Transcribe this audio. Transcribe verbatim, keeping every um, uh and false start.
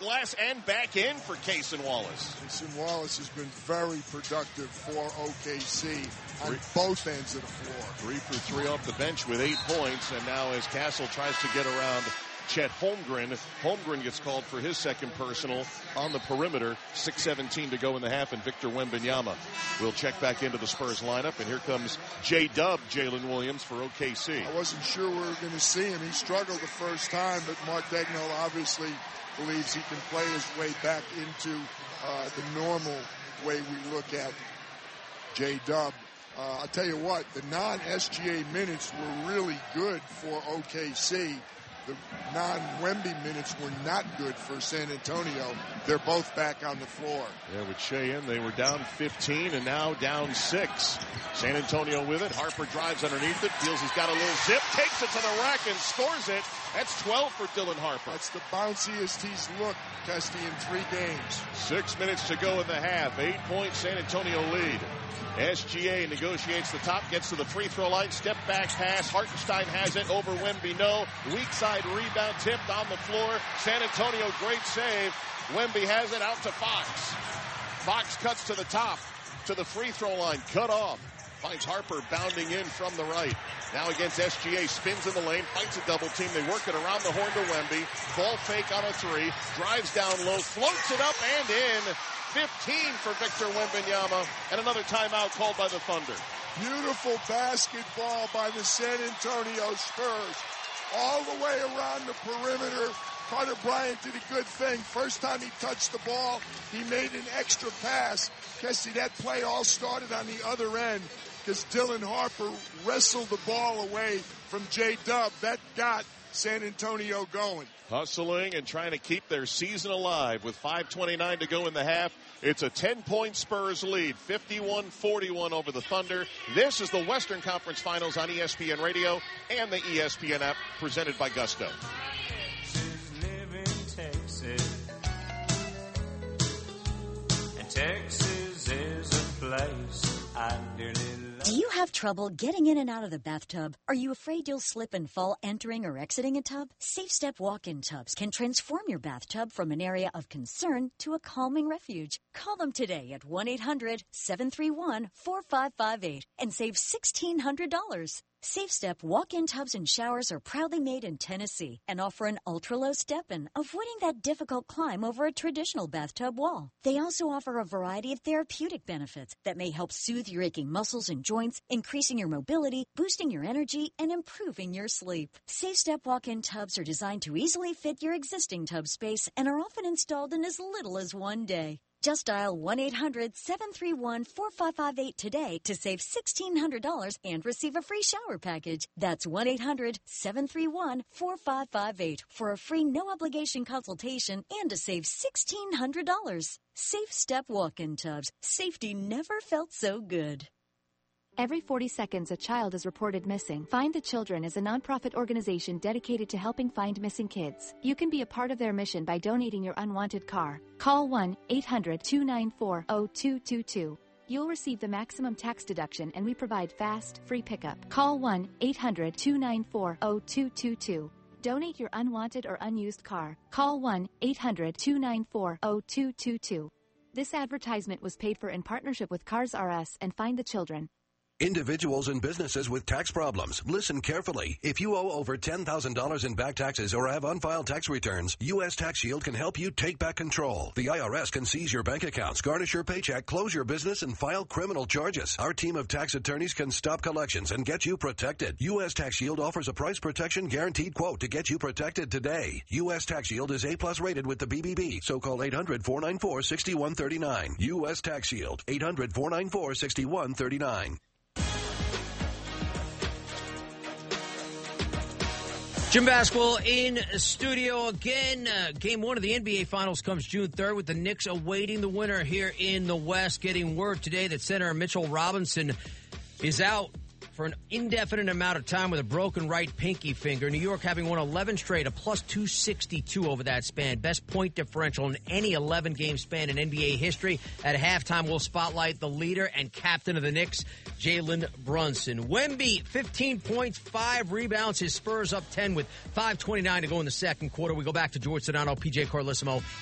glass and back in for Cason Wallace. Cason Wallace has been very productive for O K C on three. both ends of the floor. Three for three off the bench with eight points, and now as Castle tries to get around Chet Holmgren, Holmgren gets called for his second personal on the perimeter. six seventeen to go in the half, and Victor Wembanyama will check back into the Spurs lineup. And here comes J-Dub, Jalen Williams for O K C. I wasn't sure we were going to see him. He struggled the first time, but Mark Daigneault obviously believes he can play his way back into uh, the normal way we look at J-Dub. Uh, I'll tell you what, the non-S G A minutes were really good for O K C. The non-Wemby minutes were not good for San Antonio. They're both back on the floor. Yeah, with Shea in, they were down fifteen and now down six. San Antonio with it. Harper drives underneath it, feels he's got a little zip, takes it to the rack and scores it. That's twelve for Dylan Harper. That's the bounciest he's looked, Testy, in three games. Six minutes to go in the half. Eight-point San Antonio lead. S G A negotiates the top, gets to the free throw line, step back pass. Hartenstein has it over Wemby. No. Weak side rebound tipped on the floor. San Antonio, great save. Wemby has it out to Fox. Fox cuts to the top, to the free throw line, cut off. Finds Harper bounding in from the right. Now against S G A, spins in the lane, fights a double team. They work it around the horn to Wemby. Ball fake on a three, drives down low, floats it up and in. fifteen for Victor Wembanyama, and another timeout called by the Thunder. Beautiful basketball by the San Antonio Spurs. All the way around the perimeter. Carter Bryant did a good thing. First time he touched the ball, he made an extra pass. Guess that play all started on the other end because Dylan Harper wrestled the ball away from J-Dub. That got San Antonio going. Hustling and trying to keep their season alive with five twenty-nine to go in the half. It's a ten-point Spurs lead, fifty-one forty-one over the Thunder. This is the Western Conference Finals on E S P N Radio and the E S P N app, presented by Gusto. Texas is a place I dearly love. Do you have trouble getting in and out of the bathtub? Are you afraid you'll slip and fall entering or exiting a tub? Safe Step walk-in tubs can transform your bathtub from an area of concern to a calming refuge. Call them today at one eight hundred seven three one four five five eight and save sixteen hundred dollars. Safe Step walk-in tubs and showers are proudly made in Tennessee and offer an ultra-low step-in, avoiding that difficult climb over a traditional bathtub wall. They also offer a variety of therapeutic benefits that may help soothe your aching muscles and joints, increasing your mobility, boosting your energy, and improving your sleep. Safe Step walk-in tubs are designed to easily fit your existing tub space and are often installed in as little as one day. Just dial one eight hundred seven three one four five five eight today to save sixteen hundred dollars and receive a free shower package. That's one eight hundred seven three one four five five eight for a free no-obligation consultation and to save sixteen hundred dollars. Safe Step walk-in tubs. Safety never felt so good. Every forty seconds, a child is reported missing. Find the Children is a nonprofit organization dedicated to helping find missing kids. You can be a part of their mission by donating your unwanted car. Call one eight hundred two nine four zero two two two. You'll receive the maximum tax deduction, and we provide fast, free pickup. Call one eight hundred two nine four zero two two two. Donate your unwanted or unused car. Call one eight hundred two nine four zero two two two. This advertisement was paid for in partnership with Cars R Us and Find the Children. Individuals and businesses with tax problems, listen carefully. If you owe over ten thousand dollars in back taxes or have unfiled tax returns, U S Tax Shield can help you take back control. The I R S can seize your bank accounts, garnish your paycheck, close your business, and file criminal charges. Our team of tax attorneys can stop collections and get you protected. U S Tax Shield offers a price protection guaranteed quote to get you protected today. U S Tax Shield is A-plus rated with the B B B, so call eight hundred four nine four six one three nine. U S Tax Shield, eight hundred four nine four six one three nine. Jim Basketball in studio again. Uh, game one of the N B A Finals comes June third with the Knicks awaiting the winner here in the West. Getting word today that center Mitchell Robinson is out for an indefinite amount of time with a broken right pinky finger. New York having won eleven straight, a plus two sixty-two over that span. Best point differential in any eleven-game span in N B A history. At halftime, we'll spotlight the leader and captain of the Knicks, Jalen Brunson. Wemby, fifteen points, five rebounds. His Spurs up ten with five twenty-nine to go in the second quarter. We go back to George Sedano, P J Carlissimo,